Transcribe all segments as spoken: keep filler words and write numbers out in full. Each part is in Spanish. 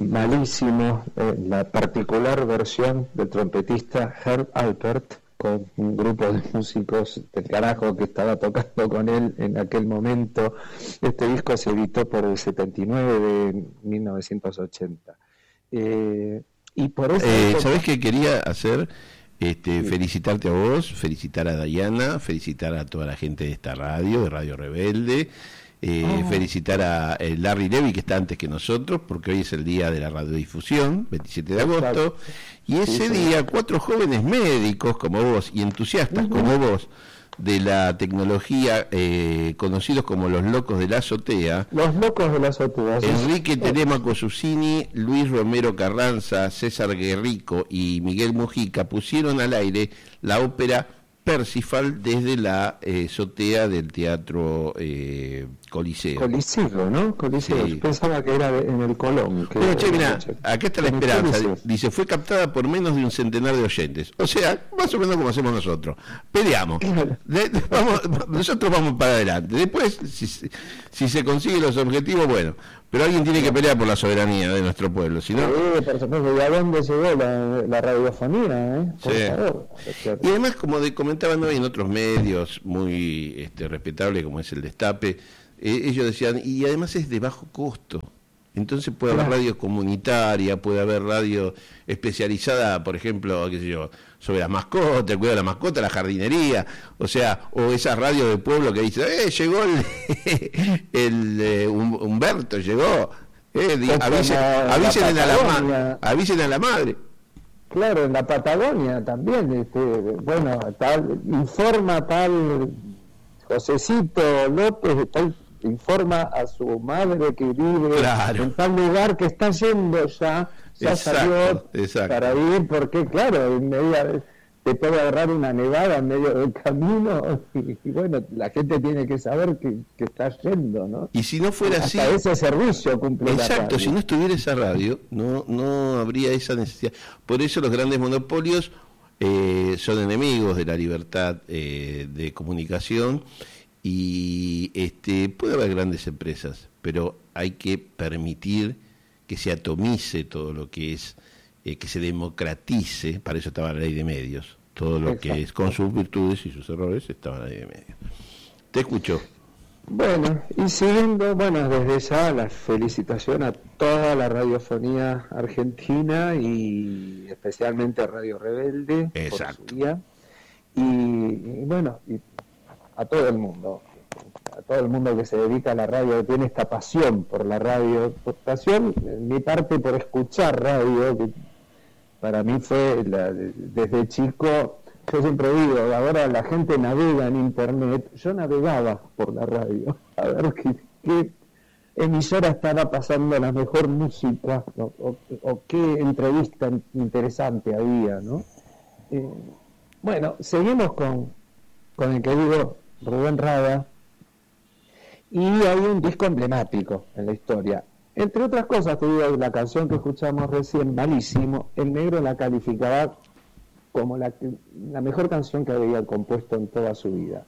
malísimo, eh, la particular versión del trompetista Herb Alpert, con un grupo de músicos del carajo que estaba tocando con él en aquel momento. Este disco se editó por el setenta y nueve de mil novecientos ochenta. Eh, y por eso... Eh, ¿Sabés qué quería hacer? Este, sí. Felicitarte a vos, felicitar a Dayana, felicitar a toda la gente de esta radio, de Radio Rebelde, eh, oh. felicitar a eh, Larry Levy, que está antes que nosotros, porque hoy es el día de la radiodifusión, veintisiete de agosto, y ese sí, día cuatro jóvenes médicos como vos y entusiastas uh-huh. como vos de la tecnología, eh, conocidos como los locos de la azotea, los locos de la azotea, Enrique Telemaco Susini, Luis Romero Carranza, César Guerrico y Miguel Mujica pusieron al aire la ópera Parsifal desde la eh, azotea del Teatro eh, Coliseo. Coliseo, ¿no? Coliseo. Sí. Yo pensaba que era en el Colón. Que bueno, che, mira, acá está la esperanza. Dice, fue captada por menos de un centenar de oyentes. O sea, más o menos como hacemos nosotros. Peleamos. De, de, vamos, nosotros vamos para adelante. Después, si, si se consiguen los objetivos, bueno. Pero alguien tiene que pelear por la soberanía de nuestro pueblo, si no... Sí, por supuesto. ¿Y a dónde llegó la, la radiofonía? ¿eh? Por sí. favor. Y además, como de, comentaban hoy en otros medios muy este, respetables, como es el Destape, eh, ellos decían, y además es de bajo costo. Entonces puede haber radio comunitaria, puede haber radio especializada, por ejemplo, qué sé yo, sobre las mascotas, el cuidado de la mascota, la jardinería, o sea, o esa radio de pueblo que dice, eh, llegó el, el eh, Humberto, llegó, eh, di, avisen, avisen, a la ma, avisen a la madre. Claro, en la Patagonia también, este, bueno, tal, informa tal Josecito López, tal, informa a su madre que vive claro. en tal lugar que está yendo ya, ya exacto, salió exacto. para ir, porque claro, en media, te puede agarrar una nevada en medio del camino y, y bueno, la gente tiene que saber que, que está yendo, ¿no? Y si no fuera hasta así... ese servicio cumple exacto, la radio. Si no estuviera esa radio, no, no habría esa necesidad. Por eso los grandes monopolios eh, son enemigos de la libertad eh, de comunicación. Y este puede haber grandes empresas, pero hay que permitir que se atomice todo lo que es, eh, que se democratice, para eso estaba la ley de medios, todo lo exacto. que es, con sus virtudes y sus errores, estaba la ley de medios. Te escucho. Bueno, y siguiendo, bueno, desde ya la felicitación a toda la radiofonía argentina y especialmente a Radio Rebelde exacto. por su día. Y, y bueno, y a todo el mundo, a todo el mundo que se dedica a la radio, que tiene esta pasión por la radio, pasión, en mi parte por escuchar radio, que para mí fue, la, desde chico, yo siempre digo, ahora la gente navega en internet, yo navegaba por la radio, a ver qué, qué emisora estaba pasando la mejor música, o, o, o qué entrevista interesante había, ¿no? Eh, bueno, seguimos con, con el querido Rubén Rada, y hay un disco emblemático en la historia. Entre otras cosas, te digo, la canción que escuchamos recién, Malísimo, el negro la calificaba como la, la mejor canción que había compuesto en toda su vida.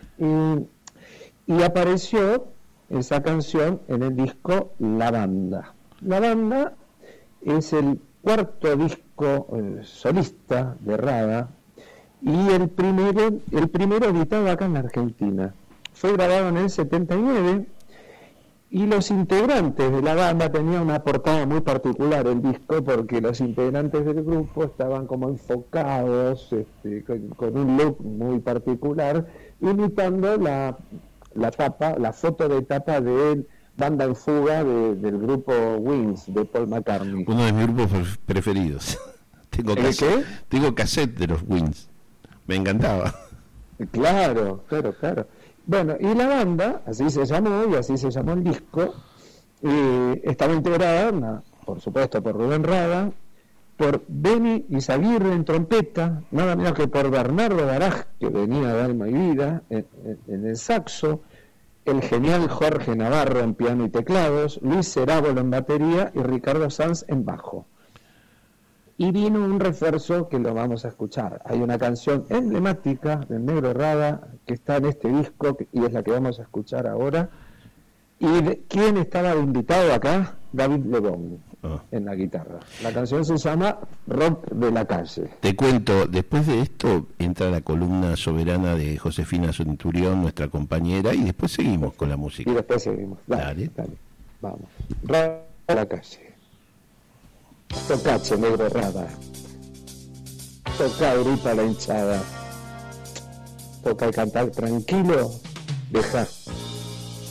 Y, y apareció esa canción en el disco La Banda. La Banda es el cuarto disco eh, solista de Rada, y el primero, el primero editado acá en la Argentina. Fue grabado en el setenta y nueve y los integrantes de la banda tenían una portada muy particular el disco, porque los integrantes del grupo estaban como enfocados este, con, con un look muy particular, imitando la, la tapa, la foto de tapa de Banda en Fuga de, del grupo Wings de Paul McCartney. Uno de mis grupos preferidos. Tengo cassette, tengo cassette de los Wings. Me encantaba. Claro, claro, claro. Bueno, y la banda, así se llamó, y así se llamó el disco, eh, estaba integrada, una, por supuesto, por Rubén Rada, por Benny Izaguirre en trompeta, nada menos que por Bernardo Baraj, que venía de Alma y Vida, en, en, en el saxo, el genial Jorge Navarro en piano y teclados, Luis Cerábolo en batería y Ricardo Sanz en bajo. Y vino un refuerzo que lo vamos a escuchar. Hay una canción emblemática del Negro Rada que está en este disco y es la que vamos a escuchar ahora. ¿Y de, quién estaba de invitado acá? David Lebón. Ah. en la guitarra. La canción se llama Rock de la Calle. Te cuento, después de esto entra la columna soberana de Josefina Centurión, nuestra compañera, y después seguimos con la música. Y después seguimos. Dale, Dale. dale. Vamos. Rock de la Calle. Tocache, negro rada. Toca grita la hinchada. Toca y cantar tranquilo. Deja